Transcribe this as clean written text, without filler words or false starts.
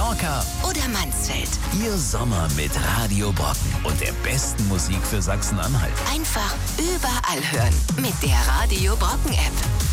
Mallorca oder Mansfeld. Ihr Sommer mit Radio Brocken und der besten Musik für Sachsen-Anhalt. Einfach überall hören mit der Radio Brocken App.